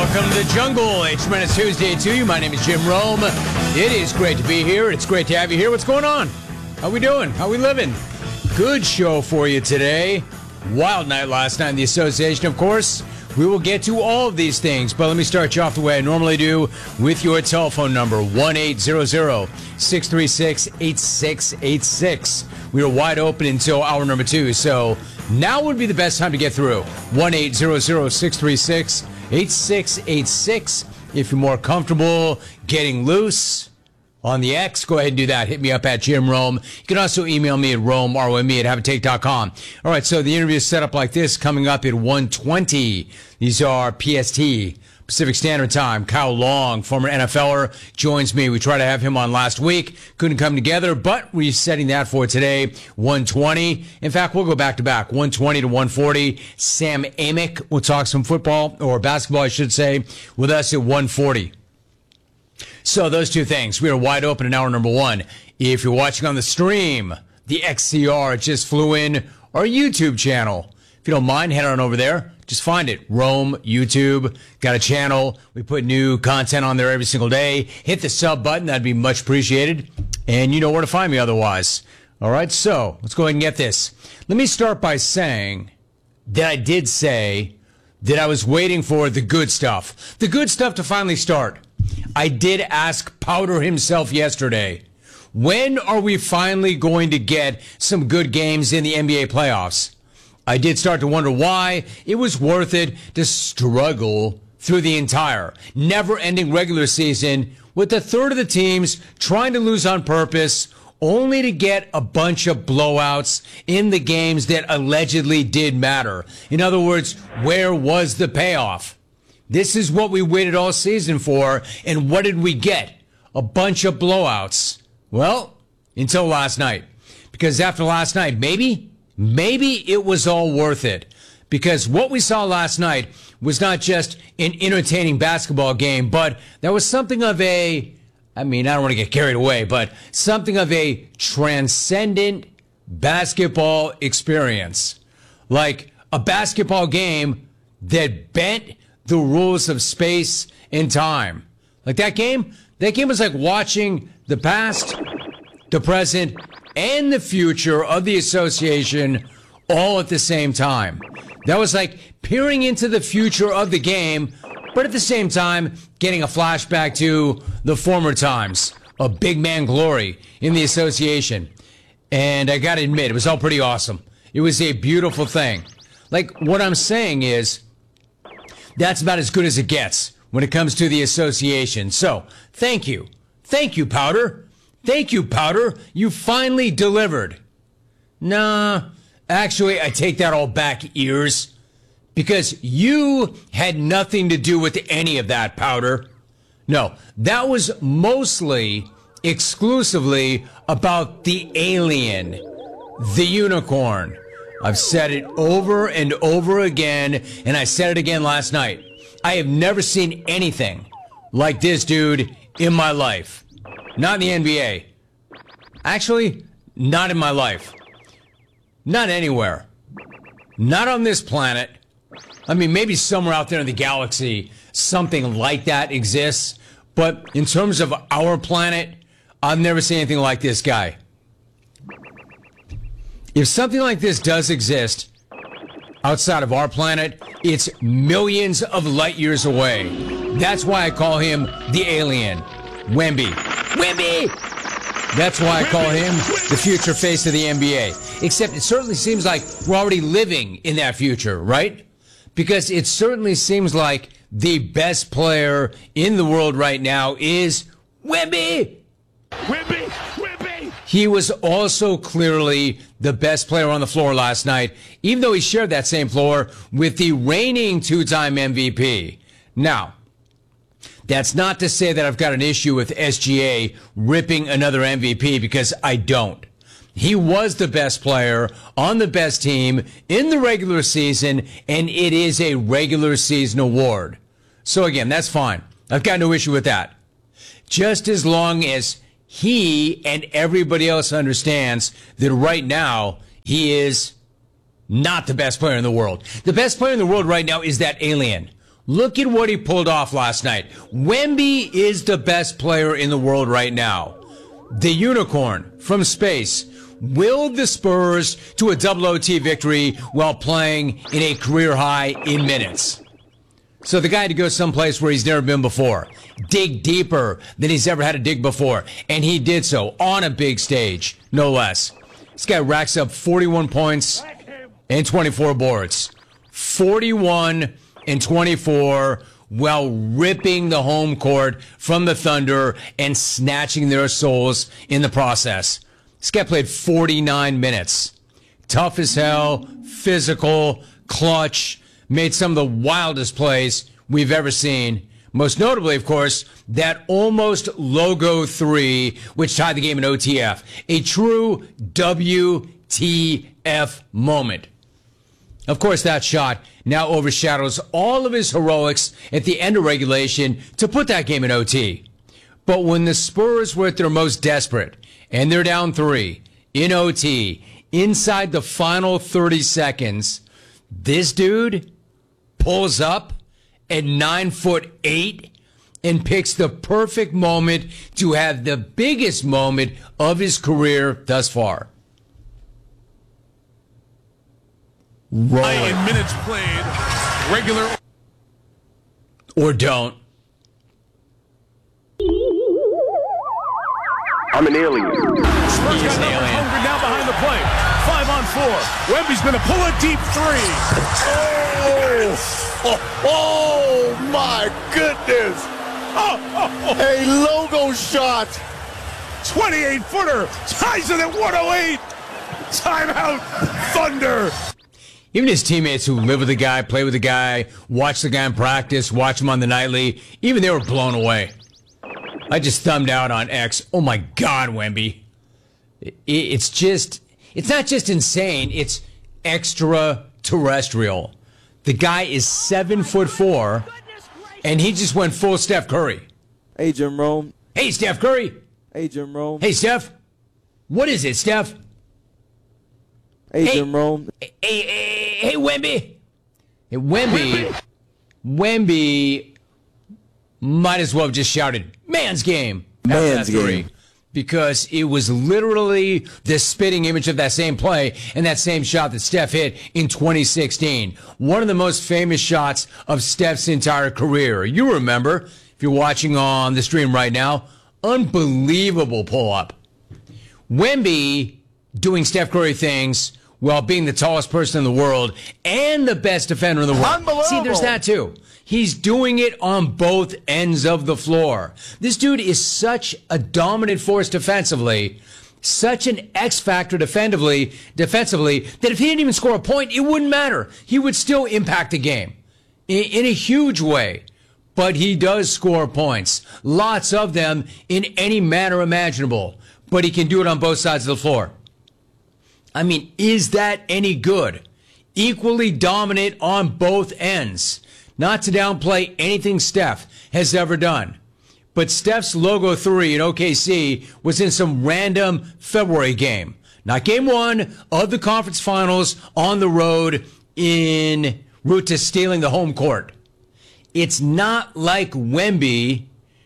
Welcome to Jungle. It's Tuesday to you. My name is Jim Rome. It is great to be here. It's great to have you here. What's going on? How we doing? How we living? Good show for you today. Wild night last night in the association, of course. We will get to all of these things, but let me start you off the way I normally do with your telephone number, 1-800-636-8686. We are wide open until hour number 2, so now would be the best time to get through. 1-800-636-8686. If you're more comfortable getting loose on the X, go ahead and do that. Hit me up at Jim Rome. You can also email me at Rome, R-O-M-E, at haveatake.com. All right, so the interview is set up like this, coming up at 1:20. These are PST, Pacific Standard Time. Kyle Long, former NFLer, joins me. We tried to have him on last week. Couldn't come together, but we're setting that for today, 1:20. In fact, we'll go back-to-back, 1:20 to 1:40. Sam Amick will talk some football, or basketball, I should say, with us at 1:40. So those two things. We are wide open in hour number 1. If you're watching on the stream, the XCR just flew in our YouTube channel. If you don't mind, head on over there. Just find it. Rome, YouTube. Got a channel. We put new content on there every single day. Hit the sub button. That'd be much appreciated. And you know where to find me otherwise. All right, so let's go ahead and get this. Let me start by saying that I did say that I was waiting for the good stuff. The good stuff to finally start. I did ask Powder himself yesterday, when are we finally going to get some good games in the NBA playoffs? I did start to wonder why it was worth it to struggle through the entire never-ending regular season with a third of the teams trying to lose on purpose, only to get a bunch of blowouts in the games that allegedly did matter. In other words, where was the payoff? This is what we waited all season for, and what did we get? A bunch of blowouts. Well, until last night. Because after last night, maybe it was all worth it. Because what we saw last night was not just an entertaining basketball game, but that was something of a, I don't want to get carried away, but something of a transcendent basketball experience. Like a basketball game that bent the rules of space and time. Like that game was like watching the past, the present, and the future of the association all at the same time. That was like peering into the future of the game, but at the same time, getting a flashback to the former times of big man glory in the association. And I gotta admit, it was all pretty awesome. It was a beautiful thing. Like, what I'm saying is, that's about as good as it gets when it comes to the association. So, thank you. Thank you, Powder. Thank you, Powder. You finally delivered. Nah, actually, I take that all back, ears. Because you had nothing to do with any of that, Powder. No, that was mostly, exclusively about the alien, the unicorn. I've said it over and over again, and I said it again last night. I have never seen anything like this dude in my life. Not in the NBA. Actually, not in my life. Not anywhere. Not on this planet. Maybe somewhere out there in the galaxy, something like that exists. But in terms of our planet, I've never seen anything like this guy. If something like this does exist outside of our planet, it's millions of light years away. That's why I call him the alien. Wemby. Wemby! That's why I call him the future face of the NBA. Except it certainly seems like we're already living in that future, right? Because it certainly seems like the best player in the world right now is Wemby! Wemby! He was also clearly the best player on the floor last night, even though he shared that same floor with the reigning two-time MVP. Now, that's not to say that I've got an issue with SGA ripping another MVP, because I don't. He was the best player on the best team in the regular season, and it is a regular season award. So again, that's fine. I've got no issue with that. Just as long as he and everybody else understands that right now he is not the best player in the world. The best player in the world right now is that alien. Look at what he pulled off last night. Wemby is the best player in the world right now. The unicorn from space willed the Spurs to a double OT victory while playing in a career high in minutes. So the guy had to go someplace where he's never been before. Dig deeper than he's ever had to dig before. And he did so on a big stage, no less. This guy racks up 41 points and 24 boards. 41 and 24 while ripping the home court from the Thunder and snatching their souls in the process. This guy played 49 minutes. Tough as hell, physical, clutch, made some of the wildest plays we've ever seen. Most notably, of course, that almost logo three, which tied the game in OTF. A true WTF moment. Of course, that shot now overshadows all of his heroics at the end of regulation to put that game in OT. But when the Spurs were at their most desperate, and they're down 3 in OT, inside the final 30 seconds, this dude pulls up at 9'8" and picks the perfect moment to have the biggest moment of his career thus far. Rolling. In minutes played, regular or don't. I'm an alien. Spurs got numbers hungry now behind the play. 5 on 4. Wemby's going to pull a deep 3. Oh my goodness. A logo shot. 28-footer. Ties it at 108. Timeout, Thunder. Even his teammates who live with the guy, play with the guy, watch the guy in practice, watch him on the nightly, even they were blown away. I just thumbed out on X. Oh my God, Wemby. It's not just insane, it's extraterrestrial. The guy is 7'4", and he just went full Steph Curry. Hey, Jim Rome. Hey, Steph Curry. Hey, Jim Rome. Hey, Steph. What is it, Steph? Hey, Jim Rome. Hey, Wemby. Hey, Wemby might as well have just shouted, man's game. Man's game. Because it was literally the spitting image of that same play and that same shot that Steph hit in 2016. One of the most famous shots of Steph's entire career. You remember, if you're watching on the stream right now, unbelievable pull-up. Wemby doing Steph Curry things while being the tallest person in the world and the best defender in the world. Unbelievable. See, there's that too. He's doing it on both ends of the floor. This dude is such a dominant force defensively, such an X factor defensively, that if he didn't even score a point, it wouldn't matter. He would still impact the game in a huge way. But he does score points, lots of them in any manner imaginable. But he can do it on both sides of the floor. I mean, is that any good? Equally dominant on both ends. Not to downplay anything Steph has ever done. But Steph's logo 3 in OKC was in some random February game. Not game 1 of the conference finals on the road en route to stealing the home court. It's not like Wemby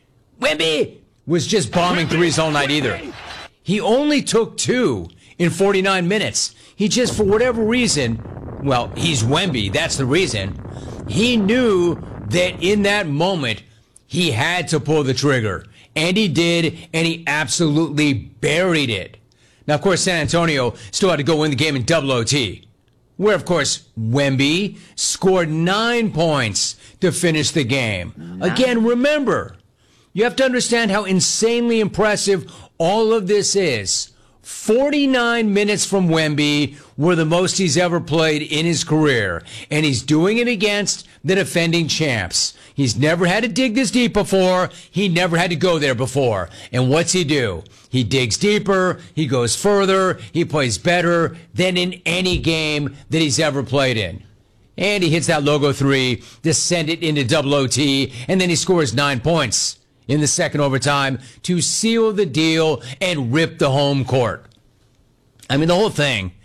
was just bombing threes all night either. He only took 2 in 49 minutes. He just, for whatever reason, well, he's Wemby, that's the reason. He knew that in that moment, he had to pull the trigger. And he did, and he absolutely buried it. Now, of course, San Antonio still had to go win the game in double OT, where, of course, Wemby scored 9 points to finish the game. Again, remember, you have to understand how insanely impressive all of this is. 49 minutes from Wemby were the most he's ever played in his career, and he's doing it against the defending champs. He's never had to dig this deep before. He never had to go there before. And what's he do? He digs deeper, he goes further, he plays better than in any game that he's ever played in. And he hits that logo 3 to send it into double OT, and then he scores 9 points in the second overtime to seal the deal and rip the home court. I mean, the whole thing